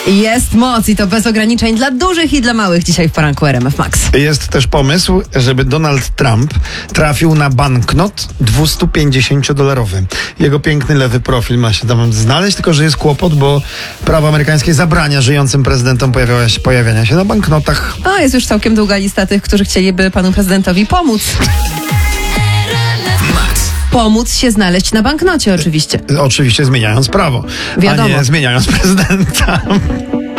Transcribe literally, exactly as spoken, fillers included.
Jest moc i to bez ograniczeń dla dużych i dla małych dzisiaj w poranku R M F Max. Jest też pomysł, żeby Donald Trump trafił na banknot dwiestopięćdziesięciodolarowy. Jego piękny lewy profil ma się tam znaleźć, tylko że jest kłopot, bo prawo amerykańskie zabrania żyjącym prezydentom pojawiania się, pojawiania się na banknotach. No, jest już całkiem długa lista tych, którzy chcieliby panu prezydentowi pomóc. Pomóc się znaleźć na banknocie oczywiście. Oczywiście zmieniając prawo, Wiadomo. a nie zmieniając prezydenta.